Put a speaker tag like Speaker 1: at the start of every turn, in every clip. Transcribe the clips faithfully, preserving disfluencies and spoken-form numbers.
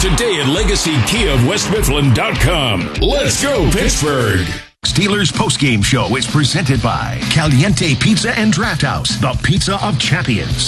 Speaker 1: today at Legacy Kia of West Mifflin dot com. Let's go, Pittsburgh.
Speaker 2: Steelers postgame show is presented by Caliente Pizza and Draft House, the pizza of champions.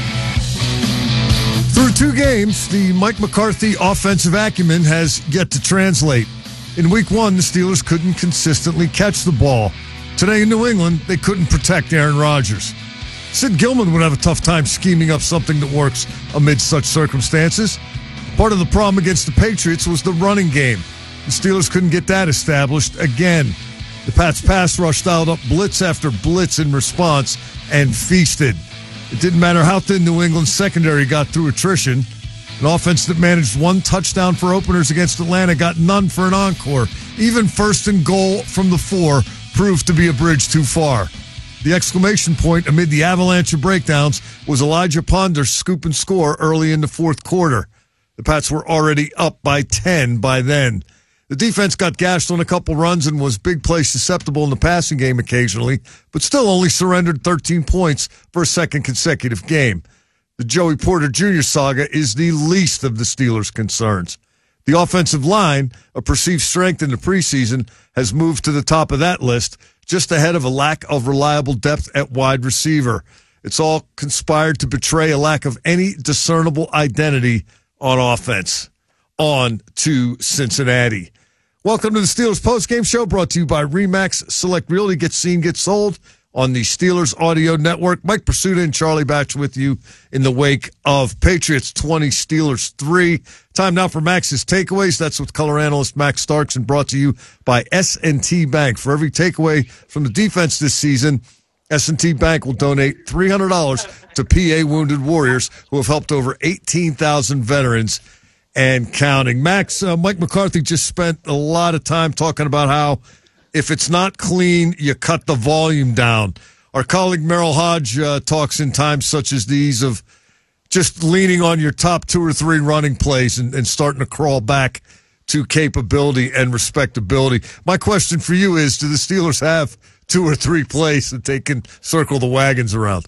Speaker 3: Through two games, the Mike McCarthy offensive acumen has yet to translate. In week one, the Steelers couldn't consistently catch the ball. Today in New England, they couldn't protect Aaron Rodgers. Sid Gilman would have a tough time scheming up something that works amid such circumstances. Part of the problem against the Patriots was the running game. The Steelers couldn't get that established again. The Pats pass rush dialed up blitz after blitz in response and feasted. It didn't matter how thin New England's secondary got through attrition. An offense that managed one touchdown for openers against Atlanta got none for an encore. Even first and goal from the four proved to be a bridge too far. The exclamation point amid the avalanche of breakdowns was Elijah Ponder's scoop and score early in the fourth quarter. The Pats were already up by ten by then. The defense got gashed on a couple runs and was big play susceptible in the passing game occasionally, but still only surrendered thirteen points for a second consecutive game. The Joey Porter Junior saga is the least of the Steelers' concerns. The offensive line, a perceived strength in the preseason, has moved to the top of that list, just ahead of a lack of reliable depth at wide receiver. It's all conspired to betray a lack of any discernible identity on offense. On to Cincinnati. Welcome to the Steelers postgame show, brought to you by RE/MAX Select Realty. Get seen, get sold on the Steelers Audio Network. Mike Pursuta and Charlie Batch with you in the wake of Patriots twenty, Steelers three. Time now for Max's Takeaways. That's with color analyst Max Starks, and brought to you by S and T Bank. For every takeaway from the defense this season, S and T Bank will donate three hundred dollars to P A Wounded Warriors, who have helped over eighteen thousand veterans and counting. Max, uh, Mike McCarthy just spent a lot of time talking about how if it's not clean, you cut the volume down. Our colleague Merrill Hodge uh, talks in times such as these of just leaning on your top two or three running plays and, and starting to crawl back to capability and respectability. My question for you is, do the Steelers have two or three plays that they can circle the wagons around?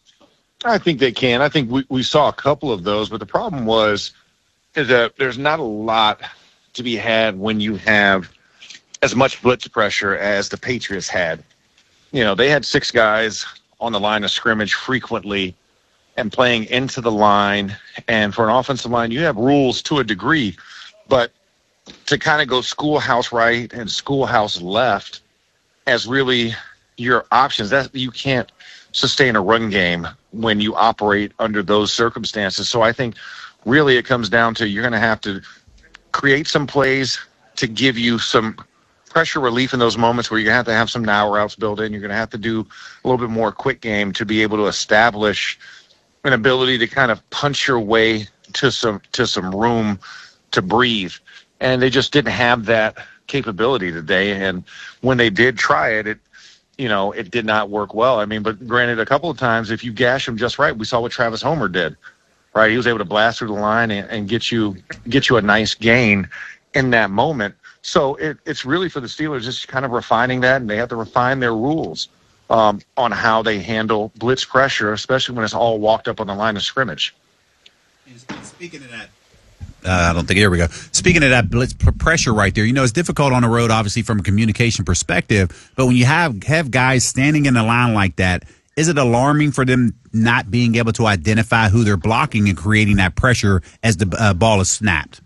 Speaker 4: I think they can. I think we, we saw a couple of those, but the problem was is that there's not a lot to be had when you have as much blitz pressure as the Patriots had. You know, they had six guys on the line of scrimmage frequently and playing into the line. And for an offensive line, you have rules to a degree, but to kind of go schoolhouse right and schoolhouse left as really your options, that you can't sustain a run game when you operate under those circumstances. So I think really it comes down to you're going to have to create some plays to give you some pressure relief in those moments where you're going to have to have some now routes built in. You're going to have to do a little bit more quick game to be able to establish an ability to kind of punch your way to some to some room to breathe. And they just didn't have that capability today. And when they did try it, it you know, it did not work well. I mean, but granted, a couple of times, if you gash them just right, we saw what Travis Homer did. Right, he was able to blast through the line and, and get you get you a nice gain in that moment. So it, it's really for the Steelers just kind of refining that, and they have to refine their rules um, on how they handle blitz pressure, especially when it's all walked up on the line of scrimmage.
Speaker 5: Speaking of that, uh, I don't think, here we go. Speaking of that blitz p- pressure right there, you know, it's difficult on the road, obviously, from a communication perspective, but when you have, have guys standing in the line like that, is it alarming for them not being able to identify who they're blocking and creating that pressure as the uh, ball is snapped?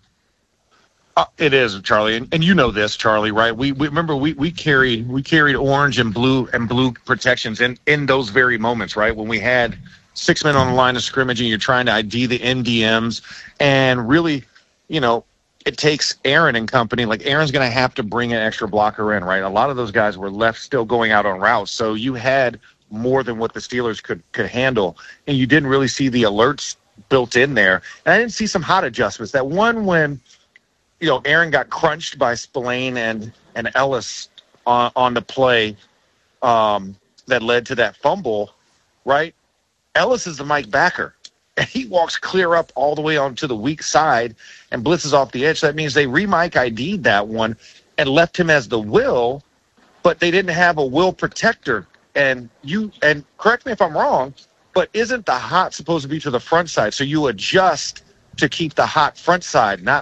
Speaker 4: Uh, it is, Charlie, and, and you know this, Charlie, right? We, we remember we, we carried we carried orange and blue and blue protections in, in those very moments, right? When we had six men on the line of scrimmage and you're trying to I D the N D Ms, and really, you know, it takes Aaron and company. Like Aaron's going to have to bring an extra blocker in, right? A lot of those guys were left still going out on routes, so you had more than what the Steelers could could handle, and you didn't really see the alerts built in there. And I didn't see some hot adjustments. That one when, you know, Aaron got crunched by Spillane and and Ellis on, on the play um, that led to that fumble, right? Ellis is the Mike backer, and he walks clear up all the way onto the weak side and blitzes off the edge. So that means they re-Mike I D'd that one and left him as the will, but they didn't have a will protector. And you, and correct me if I'm wrong, but isn't the hot supposed to be to the front side? So you adjust to keep the hot front side, not